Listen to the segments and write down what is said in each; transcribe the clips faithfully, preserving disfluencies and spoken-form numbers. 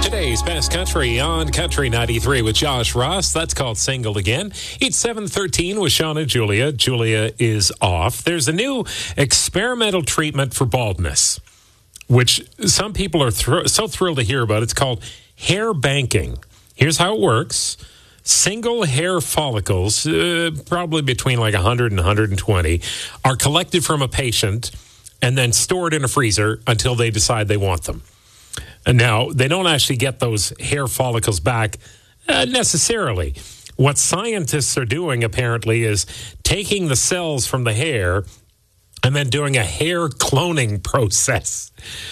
Today's Best Country on Country ninety-three with Josh Ross. That's called Single Again. It's seven thirteen with Sean and Julia. Julia is off. There's a new experimental treatment for baldness, which some people are thr- so thrilled to hear about. It's called hair banking. Here's how it works. Single hair follicles, uh, probably between like one hundred and one hundred twenty, are collected from a patient and then stored in a freezer until they decide they want them. And now, they don't actually get those hair follicles back uh, necessarily. What scientists are doing, apparently, is taking the cells from the hair and then doing a hair cloning process.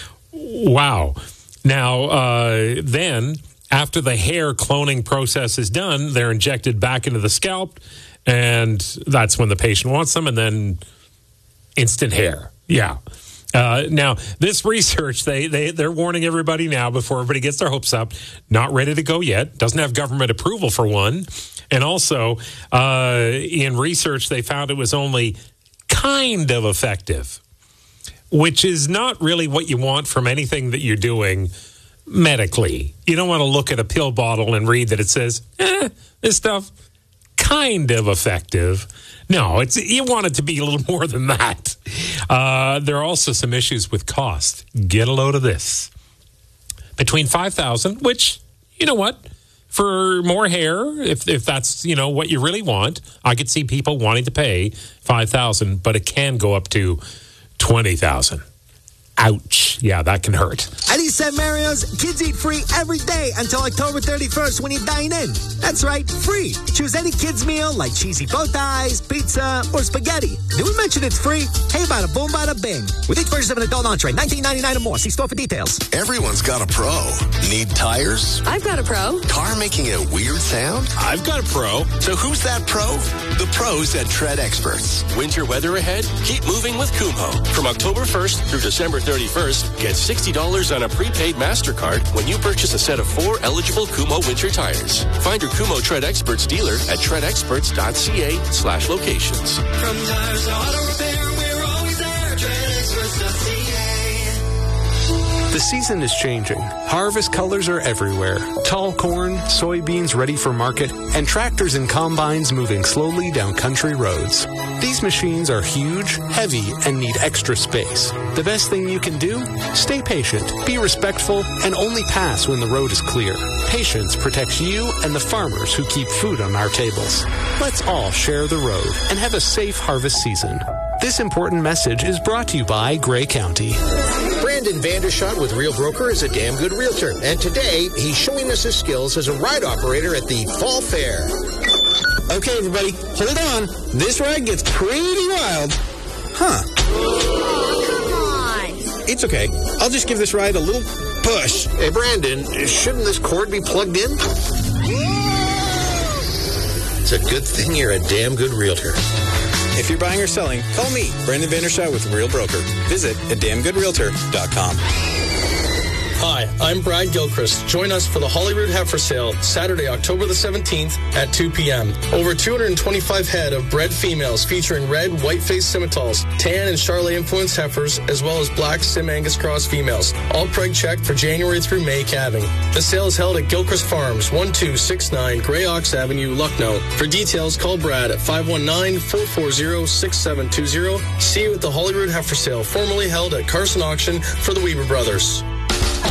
Wow. Now, uh, then, after the hair cloning process is done, they're injected back into the scalp, and that's when the patient wants them, and then instant hair. Yeah. Uh, now, this research, they, they, they're warning everybody now before everybody gets their hopes up, not ready to go yet, doesn't have government approval for one. And also, uh, in research, they found it was only kind of effective, which is not really what you want from anything that you're doing medically. You don't want to look at a pill bottle and read that it says, eh, this stuff, kind of effective. No, it's you want it to be a little more than that. Uh, there are also some issues with cost. Get a load of this. Between five thousand dollars, which, you know what, for more hair, if if that's, you know, what you really want, I could see people wanting to pay five thousand dollars, but it can go up to twenty thousand dollars. Ouch. Yeah, that can hurt. At East Saint Mario's, kids eat free every day until October thirty-first when you dine in. That's right, free. Choose any kids' meal like cheesy bow ties, pizza, or spaghetti. Did we mention it's free? Hey, bada boom, bada bing. With each purchase of an adult entree, nineteen ninety-nine or more. See store for details. Everyone's got a pro. Need tires? I've got a pro. Car making a weird sound? I've got a pro. So who's that pro? The pros at Tread Experts. Winter weather ahead? Keep moving with Kumho. From October first through December thirty-first, get sixty dollars on a prepaid MasterCard when you purchase a set of four eligible Kumho winter tires. Find your Kumho Tread Experts dealer at treadexperts.ca slash locations. From tires to auto repair, we're always there. treadexperts.ca. The season is changing. Harvest colors are everywhere. Tall corn, soybeans ready for market, and tractors and combines moving slowly down country roads. These machines are huge, heavy, and need extra space. The best thing you can do? Stay patient, be respectful, and only pass when the road is clear. Patience protects you and the farmers who keep food on our tables. Let's all share the road and have a safe harvest season. This important message is brought to you by Gray County. Brandon Vandershot with Real Broker is a damn good realtor, and today he's showing us his skills as a ride operator at the Fall Fair. Okay, everybody, hold on. This ride gets pretty wild. Huh. Oh, come on. It's okay. I'll just give this ride a little push. Hey, Brandon, shouldn't this cord be plugged in? It's a good thing you're a damn good realtor. If you're buying or selling, call me, Brandon Vandershot with Real Broker. Visit at damn good realtor dot com. Hi, I'm Brad Gilchrist. Join us for the Holyrood Heifer Sale, Saturday, October the seventeenth at two p.m. Over two hundred twenty-five head of bred females featuring red, white-faced Simmentals, tan and Charolais-influenced heifers, as well as black Sim Angus Cross females, all preg checked for January through May calving. The sale is held at Gilchrist Farms, one two six nine Grey Ox Avenue, Lucknow. For details, call Brad at five one nine, four four zero, six seven two zero. See you at the Holyrood Heifer Sale, formerly held at Carson Auction for the Weber Brothers.